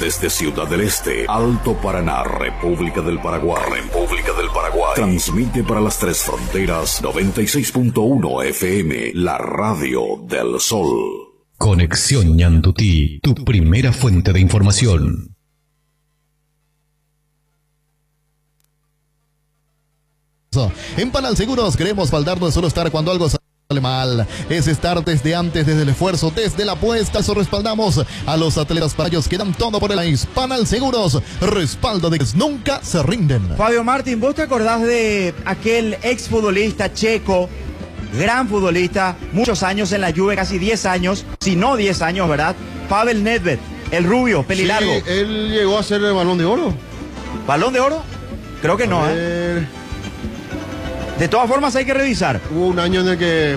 Desde Ciudad del Este, Alto Paraná, República del Paraguay. Transmite para las tres fronteras 96.1 FM, la radio del Sol. Conexión Ñandutí, tu primera fuente de información. En Panal Seguros queremos faltar no es solo estar cuando algo sale mal, es estar desde antes, desde el esfuerzo, desde la apuesta. Eso respaldamos a los atletas parayos que dan todo por el país. Panal Seguros, respaldo de que nunca se rinden. Fabio Martín, ¿vos te acordás de aquel exfutbolista checo, gran futbolista, muchos años en la Juve, casi 10 años, si no 10 años, ¿verdad? Pavel Nedved, el rubio, pelilargo. Sí, él llegó a ser el Balón de Oro. ¿Balón de Oro? Creo que no, ¿eh? De todas formas hay que revisar. Hubo un año en el que